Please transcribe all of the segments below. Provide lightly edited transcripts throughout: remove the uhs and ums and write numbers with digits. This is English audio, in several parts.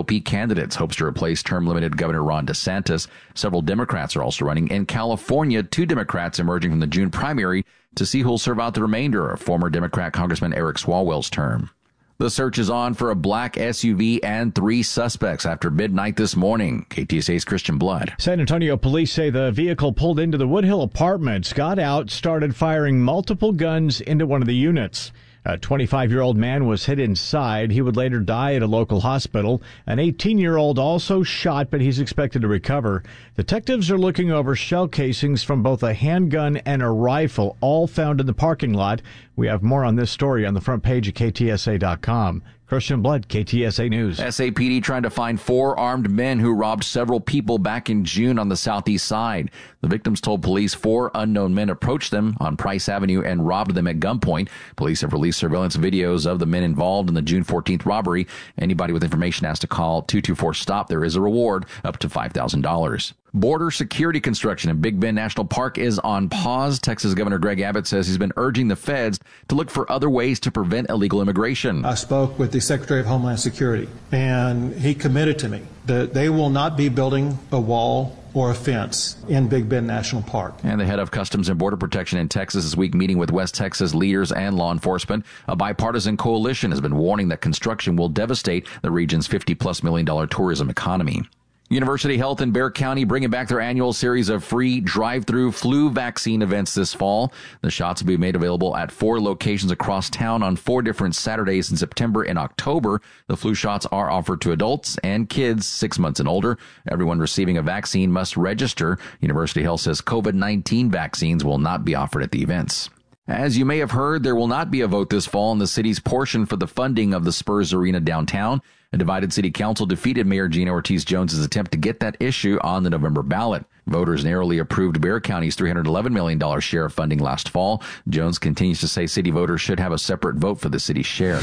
GOP candidates hopes to replace term-limited Governor Ron DeSantis. Several Democrats are also running. In California, 2 Democrats emerging from the June primary to see who will serve out the remainder of former Democrat Congressman Eric Swalwell's term. The search is on for a black SUV and 3 suspects after midnight this morning. KTSA's Christian Blood. San Antonio police say the vehicle pulled into the Woodhill apartments, got out, started firing multiple guns into one of the units. A 25-year-old man was hit inside. He would later die at a local hospital. An 18-year-old also shot, but he's expected to recover. Detectives are looking over shell casings from both a handgun and a rifle, all found in the parking lot. We have more on this story on the front page of KTSA.com. Christian Blood, KTSA News. SAPD trying to find 4 armed men who robbed several people back in June on the southeast side. The victims told police 4 unknown men approached them on Price Avenue and robbed them at gunpoint. Police have released surveillance videos of the men involved in the June 14th robbery. Anybody with information has to call 224-STOP. There is a reward up to $5,000. Border security construction in Big Bend National Park is on pause. Texas Governor Greg Abbott says he's been urging the feds to look for other ways to prevent illegal immigration. I spoke with the Secretary of Homeland Security, and he committed to me that they will not be building a wall or a fence in Big Bend National Park. And the head of Customs and Border Protection in Texas this week meeting with West Texas leaders and law enforcement. A bipartisan coalition has been warning that construction will devastate the region's $50+ million tourism economy. University Health in Bexar County bringing back their annual series of free drive-through flu vaccine events this fall. The shots will be made available at 4 locations across town on 4 different Saturdays in September and October. The flu shots are offered to adults and kids 6 months and older. Everyone receiving a vaccine must register. University Health says COVID-19 vaccines will not be offered at the events. As you may have heard, there will not be a vote this fall in the city's portion for the funding of the Spurs Arena downtown. A divided city council defeated Mayor Gina Ortiz-Jones' attempt to get that issue on the November ballot. Voters narrowly approved Bexar County's $311 million share of funding last fall. Jones continues to say city voters should have a separate vote for the city's share.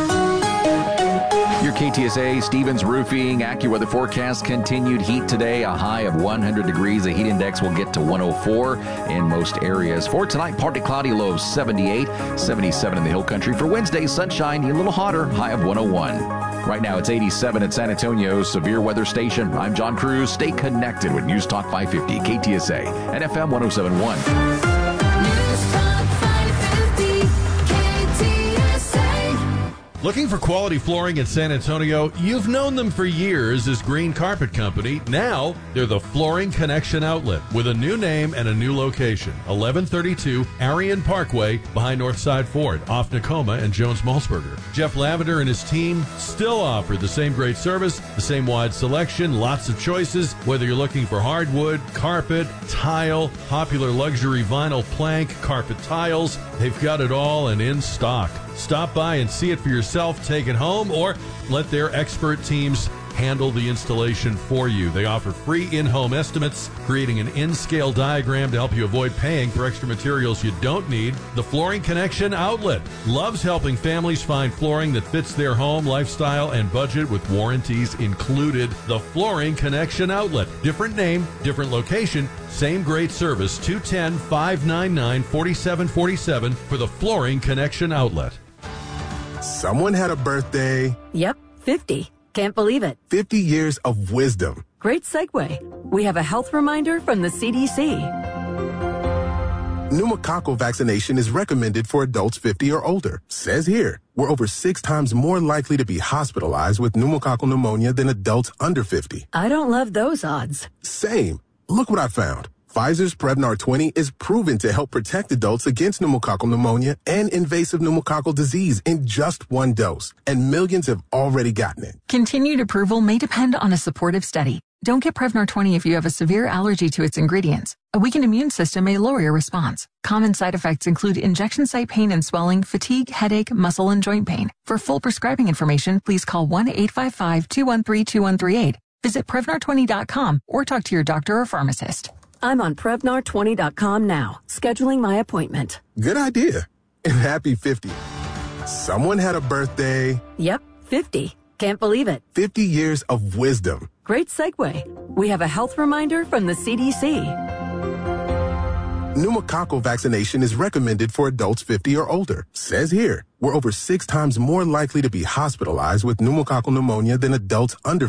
Your KTSA Stevens Roofing AccuWeather forecast: continued heat today, a high of 100 degrees. The heat index will get to 104 in most areas. For tonight, partly cloudy, low of 78, 77 in the hill country. For Wednesday, sunshine, a little hotter, high of 101. Right now, it's 87 at San Antonio's severe weather station. I'm John Cruz. Stay connected with News Talk 550, KTSA, and FM 107.1. Looking for quality flooring in San Antonio? You've known them for years as Green Carpet Company. Now, they're the Flooring Connection Outlet with a new name and a new location. 1132 Arion Parkway behind Northside Ford, off Nakoma and Jones-Malzberger. Jeff Lavender and his team still offer the same great service, the same wide selection, lots of choices. Whether you're looking for hardwood, carpet, tile, popular luxury vinyl plank, carpet tiles, they've got it all and in stock. Stop by and see it for yourself, take it home, or let their expert teams handle the installation for you. They offer free in-home estimates, creating an in-scale diagram to help you avoid paying for extra materials you don't need. The Flooring Connection Outlet loves helping families find flooring that fits their home, lifestyle, and budget with warranties included. The Flooring Connection Outlet. Different name, different location, same great service. 210-599-4747 for the Flooring Connection Outlet. Someone had a birthday. Yep, 50. Can't believe it. 50 years of wisdom. Great segue. We have a health reminder from the CDC. Pneumococcal vaccination is recommended for adults 50 or older. Says here, we're over 6 times more likely to be hospitalized with pneumococcal pneumonia than adults under 50. I don't love those odds. Same. Look what I found. Pfizer's Prevnar 20 is proven to help protect adults against pneumococcal pneumonia and invasive pneumococcal disease in just 1 dose. And millions have already gotten it. Continued approval may depend on a supportive study. Don't get Prevnar 20 if you have a severe allergy to its ingredients. A weakened immune system may lower your response. Common side effects include injection site pain and swelling, fatigue, headache, muscle, and joint pain. For full prescribing information, please call 1-855-213-2138. Visit Prevnar20.com or talk to your doctor or pharmacist. I'm on Prevnar20.com now, scheduling my appointment. Good idea. And happy 50. Someone had a birthday. Yep, 50. Can't believe it. 50 years of wisdom. Great segue. We have a health reminder from the CDC. Pneumococcal vaccination is recommended for adults 50 or older. Says here, we're over 6 times more likely to be hospitalized with pneumococcal pneumonia than adults under